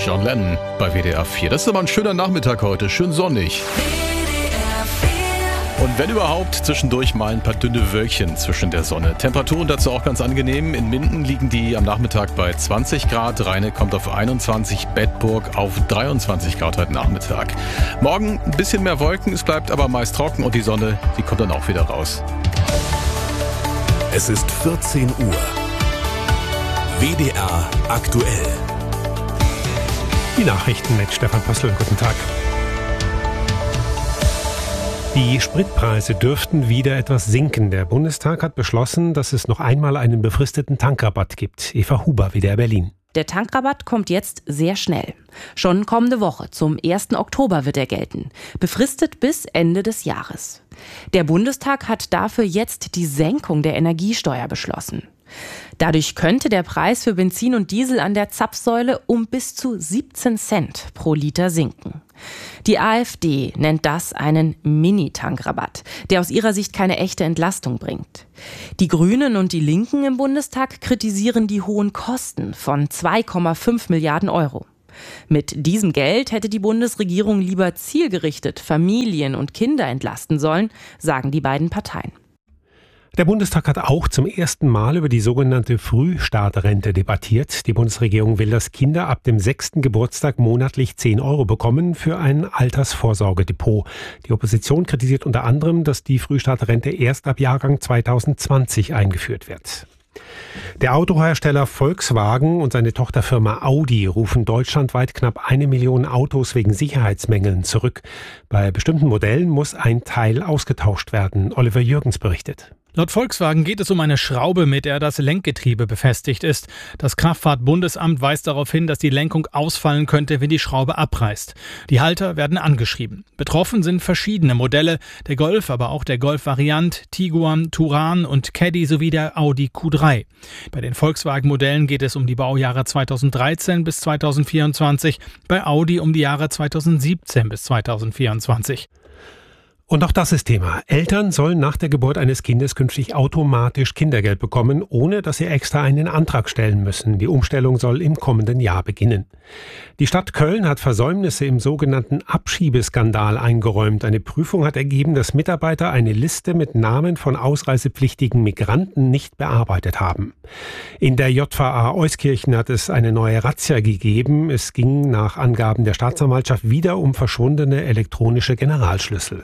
John Lennon bei WDR 4. Das ist aber ein schöner Nachmittag heute, schön sonnig. Und wenn überhaupt, zwischendurch mal ein paar dünne Wölkchen zwischen der Sonne. Temperaturen dazu auch ganz angenehm. In Minden liegen die am Nachmittag bei 20 Grad. Rheine kommt auf 21, Bedburg auf 23 Grad heute Nachmittag. Morgen ein bisschen mehr Wolken, es bleibt aber meist trocken und die Sonne, die kommt dann auch wieder raus. Es ist 14 Uhr. WDR aktuell. Die Nachrichten mit Stefan Pössl. Guten Tag. Die Spritpreise dürften wieder etwas sinken. Der Bundestag hat beschlossen, dass es noch einmal einen befristeten Tankrabatt gibt. Eva Huber, WDR Berlin. Der Tankrabatt kommt jetzt sehr schnell. Schon kommende Woche, zum 1. Oktober wird er gelten. Befristet bis Ende des Jahres. Der Bundestag hat dafür jetzt die Senkung der Energiesteuer beschlossen. Dadurch könnte der Preis für Benzin und Diesel an der Zapfsäule um bis zu 17 Cent pro Liter sinken. Die AfD nennt das einen Mini-Tankrabatt, der aus ihrer Sicht keine echte Entlastung bringt. Die Grünen und die Linken im Bundestag kritisieren die hohen Kosten von 2,5 Milliarden Euro. Mit diesem Geld hätte die Bundesregierung lieber zielgerichtet Familien und Kinder entlasten sollen, sagen die beiden Parteien. Der Bundestag hat auch zum ersten Mal über die sogenannte Frühstartrente debattiert. Die Bundesregierung will, dass Kinder ab dem 6. Geburtstag monatlich 10 Euro bekommen für ein Altersvorsorgedepot. Die Opposition kritisiert unter anderem, dass die Frühstartrente erst ab Jahrgang 2020 eingeführt wird. Der Autohersteller Volkswagen und seine Tochterfirma Audi rufen deutschlandweit knapp 1 Million Autos wegen Sicherheitsmängeln zurück. Bei bestimmten Modellen muss ein Teil ausgetauscht werden. Oliver Jürgens berichtet. Laut Volkswagen geht es um eine Schraube, mit der das Lenkgetriebe befestigt ist. Das Kraftfahrtbundesamt weist darauf hin, dass die Lenkung ausfallen könnte, wenn die Schraube abreißt. Die Halter werden angeschrieben. Betroffen sind verschiedene Modelle, der Golf, aber auch der Golf-Variant, Tiguan, Touran und Caddy sowie der Audi Q3. Bei den Volkswagen-Modellen geht es um die Baujahre 2013 bis 2024, bei Audi um die Jahre 2017 bis 2024. Und auch das ist Thema. Eltern sollen nach der Geburt eines Kindes künftig automatisch Kindergeld bekommen, ohne dass sie extra einen Antrag stellen müssen. Die Umstellung soll im kommenden Jahr beginnen. Die Stadt Köln hat Versäumnisse im sogenannten Abschiebeskandal eingeräumt. Eine Prüfung hat ergeben, dass Mitarbeiter eine Liste mit Namen von ausreisepflichtigen Migranten nicht bearbeitet haben. In der JVA Euskirchen hat es eine neue Razzia gegeben. Es ging nach Angaben der Staatsanwaltschaft wieder um verschwundene elektronische Generalschlüssel.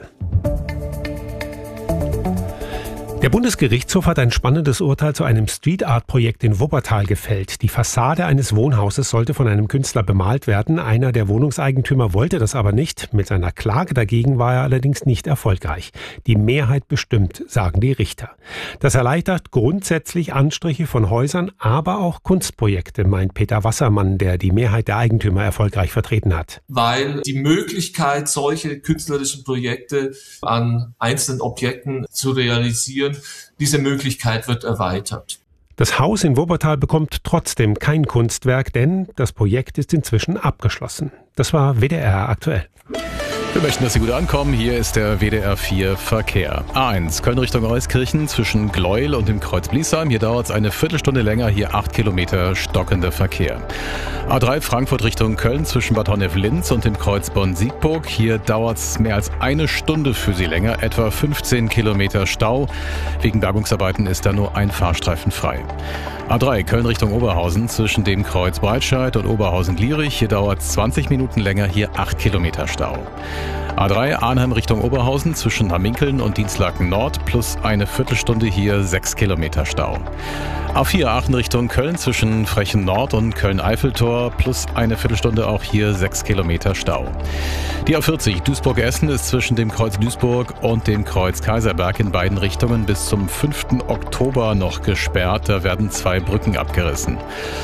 Der Bundesgerichtshof hat ein spannendes Urteil zu einem Street-Art-Projekt in Wuppertal gefällt. Die Fassade eines Wohnhauses sollte von einem Künstler bemalt werden. Einer der Wohnungseigentümer wollte das aber nicht. Mit seiner Klage dagegen war er allerdings nicht erfolgreich. Die Mehrheit bestimmt, sagen die Richter. Das erleichtert grundsätzlich Anstriche von Häusern, aber auch Kunstprojekte, meint Peter Wassermann, der die Mehrheit der Eigentümer erfolgreich vertreten hat. Weil die Möglichkeit, solche künstlerischen Projekte an einzelnen Objekten zu realisieren, diese Möglichkeit wird erweitert. Das Haus in Wuppertal bekommt trotzdem kein Kunstwerk, denn das Projekt ist inzwischen abgeschlossen. Das war WDR aktuell. Wir möchten, dass Sie gut ankommen. Hier ist der WDR 4 Verkehr. A1 Köln Richtung Euskirchen zwischen Gleuel und dem Kreuz Bliesheim. Hier dauert es eine Viertelstunde länger. Hier 8 Kilometer stockender Verkehr. A3 Frankfurt Richtung Köln zwischen Bad Honnef-Linz und dem Kreuz Bonn-Siegburg. Hier dauert es mehr als eine Stunde für Sie länger. Etwa 15 Kilometer Stau. Wegen Bergungsarbeiten ist da nur ein Fahrstreifen frei. A3 Köln Richtung Oberhausen zwischen dem Kreuz Breitscheid und Oberhausen-Glierich. Hier dauert es 20 Minuten länger, hier 8 Kilometer Stau. A3 Arnhem Richtung Oberhausen zwischen Hamminkeln und Dienstlaken Nord plus eine Viertelstunde, hier 6 Kilometer Stau. A4 Aachen Richtung Köln zwischen Frechen Nord und Köln-Eiffeltor plus eine Viertelstunde, auch hier 6 Kilometer Stau. Die A40 Duisburg-Essen ist zwischen dem Kreuz Duisburg und dem Kreuz Kaiserberg in beiden Richtungen bis zum 5. Oktober noch gesperrt. Da werden 2 Brücken abgerissen.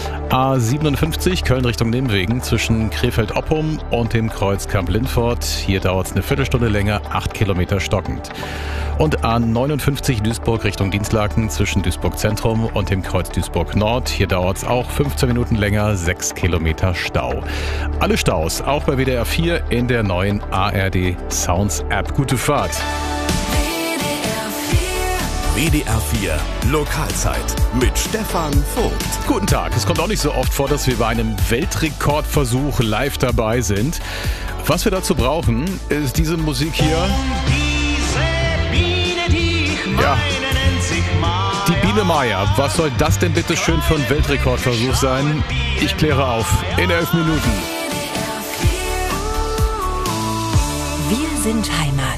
A57 Köln Richtung Nimwegen zwischen Krefeld-Oppum und dem Kreuz Kamp-Lindfort. Hier dauert es eine Viertelstunde länger, 8 Kilometer stockend. Und A59 Duisburg Richtung Dienstlaken zwischen Duisburg Zentrum und dem Kreuz Duisburg Nord. Hier dauert es auch 15 Minuten länger, 6 Kilometer Stau. Alle Staus, auch bei WDR 4 in der neuen ARD Sounds App. Gute Fahrt! WDR 4 Lokalzeit mit Stefan Vogt. Guten Tag. Es kommt auch nicht so oft vor, dass wir bei einem Weltrekordversuch live dabei sind. Was wir dazu brauchen, ist diese Musik hier. Ja. Die Biene Maya. Was soll das denn bitte schön für ein Weltrekordversuch sein? Ich kläre auf in 11 Minuten. Wir sind Heimat.